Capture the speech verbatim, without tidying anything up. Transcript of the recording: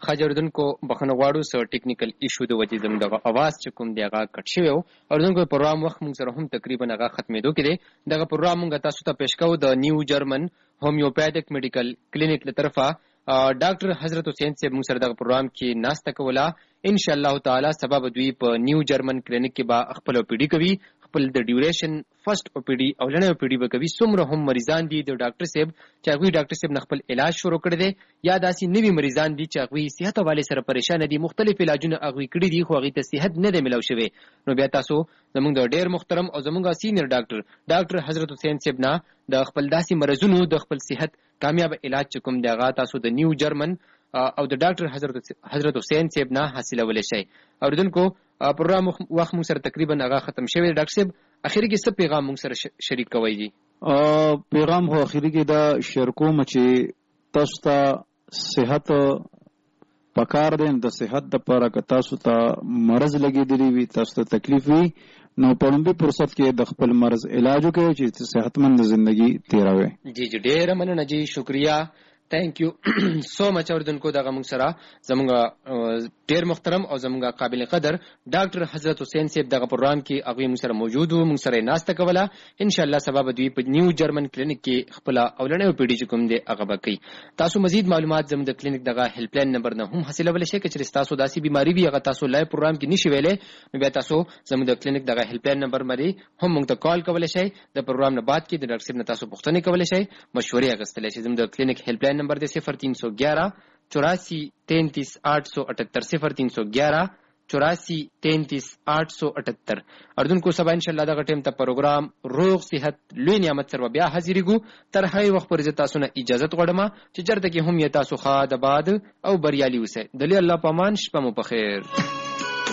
خاجردونکو بخنه غواړو سو ټیکنیکل ایشو د وجې زموږ دغه اواز چې کوم دی هغه کټ شوی و. اردونکو پروګرام وخت موږ سره هم تقریبا هغه ختمېدو کې دی. دغه پروګرام موږ تاسو ته پیش کوو د نیو جرمن هومیوپیتھک میډیکل کلینیک له طرفه. ډاکټر حضرت حسین صاحب موږ سره دغه پروګرام کې ناسته کوله. ان شاء الله تعالی سبب دوی په نیو جرمن کلینیک کې با خپل او پی ډي کوي، خپل د ډیوریشن فرست او پی ډي او لنه او پی ډي به کوي. څومره هم مریضان دي د ډاکټر صاحب چې هغوی ډاکټر صاحب نه خپل علاج شروع کړی دی، یا داسې نوي مریضان دي چې هغوی صحت حوالې سره پریشانه دي، مختلف علاجونه هغوی کړي دي خو هغوی ته صحت نه دی میلاو شوی. نو بیا تاسو زموږ د ډېر محترم او زموږ سینیر ډاکټر ډاکټر حضرت حسین صاحب نه د خپل داسې مرضونو د خپل صحت کامیاب علاج چې کوم دی هغه تاسو د نیو جرمن او د ډاکټر حضرت حضرت حسین صاحب نه حاصلولی شئ. اوریدونکو پروګرام وخت موږ سره تقریبا هغه ختم شوی. ډاکټر صاحب اخري کې څه پیغام موږ سره شریک کوئ دي؟ پیغام خو اخري کې دا شیر کوم چې تاسو ته صحت پکار دی. د صحت دپاره که تاسو ته مرض لګېدلی وي، تاسو ته تکلیف وي، نو په لومبي فرصت کې د خپل مرض علاج وکړئ چې صحتمند زندگی تیروئ. جی جی ډېره مننه جی، شکریہ، تھینک یو سو مچ. اوریدونکو دغه موږ سره زموږ ډېر محترم او زموږ قابل قدر ډاکټر حضرت حسین صاحب دغه پروګرام کې هغوی موږ سره موجود وو، موږ سره یې ناسته کوله. انشاءالله سبا به دوی په نیو جرمن کلینیک کې خپله اولنۍ او پی ډي چې کوم دی هغه به کوي. تاسو مزید معلومات زموږ د کلینیک دغه هیلپ لاین نمبر نه هم حاصلولی شئ. که چېرې ستاسو داسې بیماري وي هغه تاسو لایو پروګرام کې نشي ویلی، نو بیا تاسو زموږ د کلینیک دغه هیلپ لاین نمبر باندې هم موږ ته کال کولی شئ. د پروګرام نه بعد کې د ډاکټر صاحب نه تاسو پوښتنې کولی شئ، مشورې اخیستلی شئ. زموږ د کلینیک هیلپ لاین نمبر دی صفر تین سو گیارہ چوراسی تینتیس آٹھ سو اٹھتر، صفر تین سو گیارہ چوراسی تینتیس آٹھ سو اٹھتر. اردونکو سبا انشاءالله دغه ټیم ته پروګرام روغ صحت لوی نعمت سره بیا حاضرېږو. تر هغې وخت پورې زه تاسو نه اجازت غواړم چې چېرته کې هم یې تاسو ښاد آباد او بریالي اوسئ. د لوی الله په امان، شپه مو په خیر.